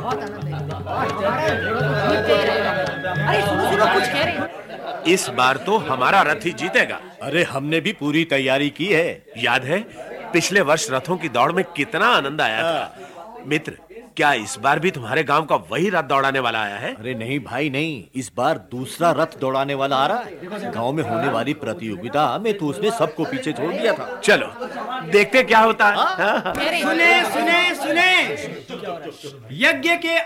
अरे सुनो सुनो, कुछ कह रहे हैं। इस बार तो हमारा रथ ही जीतेगा। अरे हमने भी पूरी तैयारी की है। याद है पिछले वर्ष रथों की दौड़ में कितना आनंद आया था। मित्र, क्या इस बार भी तुम्हारे गांव का वही रथ दौड़ाने वाला आया है? अरे नहीं भाई नहीं, इस बार दूसरा रथ दौड़ाने वाला आ रहा है। गांव में होने वाली प्रतियोगिता में तो उसने सबको पीछे छोड़ दिया था। चलो देखते क्या होता है। सुने सुने सुने, यज्ञ के